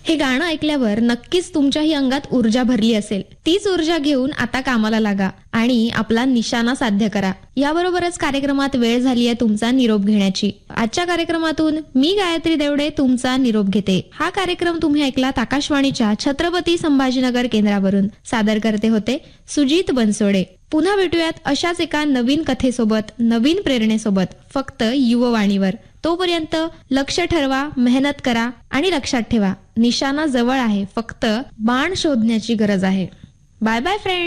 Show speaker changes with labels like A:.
A: हे गाणं ऐकल्यावर नक्कीच तुमच्याही अंगात ऊर्जा भरली असेल. तीच ऊर्जा घेऊन आता कामाला लागा आणि आपला निशाणा साध्य करा. याबरोबरच कार्यक्रमात वेळ झाली आहे तुमचा निरोप घेण्याची. आजच्या कार्यक्रमातून मी गायत्री देवडे तुमचा निरोप घेते. हा कार्यक्रम तुम्ही ऐकलात आकाशवाणीच्या छत्रपती संभाजीनगर केंद्रावरून. सादर करते होते सुजित बनसोडे. पुन्हा भेटूयात अशाच एका नवीन कथेसोबत, नवीन प्रेरणेसोबत, फक्त युववाणीवर. तोपर्यंत लक्ष ठरवा, मेहनत करा आणि लक्षात ठेवा, निशाणा जवळ आहे, फक्त बाण शोधण्याची गरज आहे. Bye bye friend.